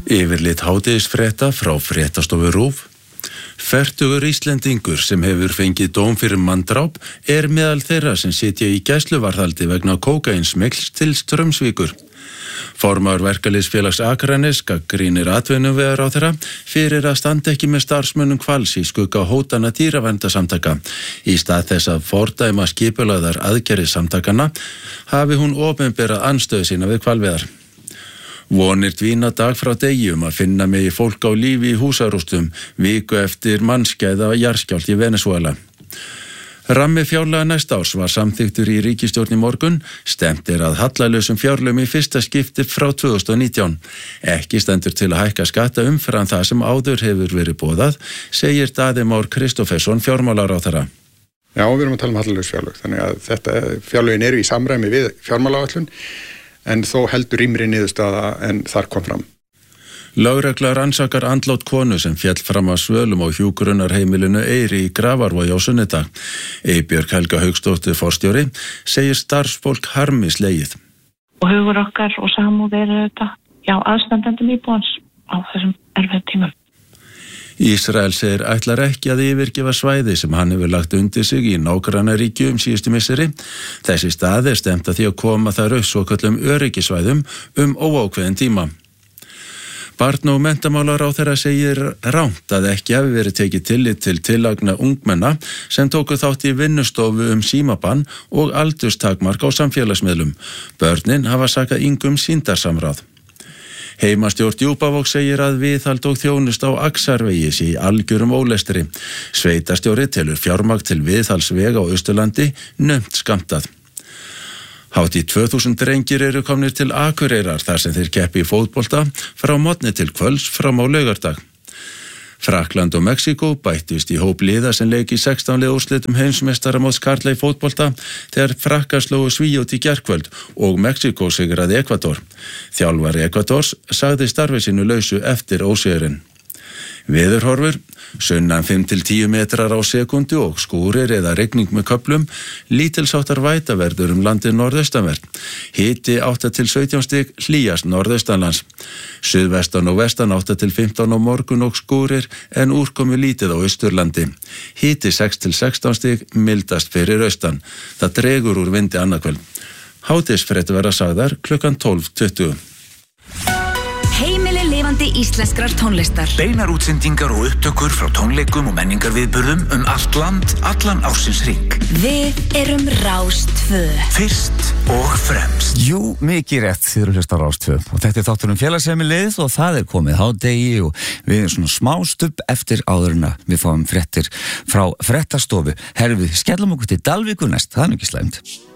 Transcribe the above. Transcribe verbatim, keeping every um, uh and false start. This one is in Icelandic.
Yfirlit hádegisfrétta frá fréttastofu RÚV. Fertugur Íslendingur sem hefur fengið dóm fyrir manndráp er meðal þeirra sem sitja í gæsluvarðhaldi vegna kókainsmygls til Straumsvíkur. Formaður Verkalýðsfélags Akraness gagnrýnir atvinnuvegaráðherra fyrir að standa ekki með starfsmönnum Hvals í skugga hótana dýraverndarsamtaka. Í stað þess að fordæma skipulagðar aðgerðir samtakanna hafi hún opinberað andstöðu sína við hvalveiðar. Vonir dvína dag frá degi um að finna megi fólk á lífi í húsarústum viku eftir mannskæða jarðskjálft í Venesúela. Rammi fjárlaga næsta árs var samþykktur í ríkisstjórn í morgun, stefnt er að hallalausum fjárlögum í fyrsta skipti frá tvö þúsund og nítján. Ekki stendur til að hækka skatta umfram það sem áður hefur verið boðað, segir Daði Már Kristófersson fjármálaráðherra. Já, við erum að tala um hallalaus fjárlög, þannig að þetta fjárlögin eru í samræmi við fjármálaáætlun, en þó heldur rýmri niðurstaða en þar kom fram. Lögregla rannsakar andlát konu sem féll fram að svölum á hjúkrunarheimilinu Eyri í Grafarvogi á sunnudag. Eybjörg Helga Hauksdóttir forstjóri segir starfsfólk harmi slegið. Og hugur okkar og samúð er þetta, já, aðstandendum íbúans á þessum erfiðu tímum. Ísrael segir ætlar ekki að yfirgefa svæði sem hann hefur lagt undir sig í nágrannaríkjum síðustu misseri. Þessi stað er stefnt að því að koma þar upp svokallum öryggisvæðum um óákveðinn tíma. Barna- og menntamálaráðherra segir rangt að ekki hafi verið tekið tillit til tillagna ungmenna sem tóku þátt í vinnustofu um símabann og aldurstakmark á samfélagsmiðlum. Börnin hafa sakað yngum sýndarsamráð. Heimastjórn Djúpavogs segir að viðhald og þjónust á Axarvegi sé í algjörum ólestri. Sveitarstjóri telur fjármagn til viðhaldsvega á Austurlandi naumt skammtað. Hátt í tvö þúsund drengir eru komnir til Akureyrar þar sem þeir keppi í fótbolta frá morgni til kvölds fram á laugardag. Frakkland og Mexíkó bættust í hóp liða sem leik í sextán liða úrslitum heimsmeistaramóts karla í fótbolta þegar Frakkar slógu Svíþjóð í gærkvöld og Mexíkó sigraði Ekvador. Þjálfari Ekvadors sagði starfi sínu lausu eftir ósigurinn. Veðurhorfur, sunnan fimm til tíu metrar á sekundu og skúrir eða rigning með köflum, lítilsháttar væta verður um landið norðaustanvert. Hiti átta til sautján stig, hlýjast norðaustanlands. Suðvestan og vestan átta til fimmtán á morgun og skúrir en úrkomu lítið á Austurlandi. Hiti sex til sextán stig, mildast fyrir austan. Það dregur úr vindi annað kvöld. Hádegisfréttir verða sagðar klukkan tólf tuttugu. Heimili lifandi íslenskrar tónlistar. Beinar útsendingar og upptökur frá tónleikum og menningarviðburðum um allt land, allan ársins hring. Við erum Rás tvö. Fyrst og fremst. Jú, mikið rétt, þið eru hlustar á Rás tvö. Og þetta er þáttur um félagsheimilið og það er komið hádegi og við erum svona smá stubb eftir áðurina. Við fáum fréttir frá fréttastofu. Herru, við skellum okkur til Dalvíkur næst, það er nú ekki slæmt.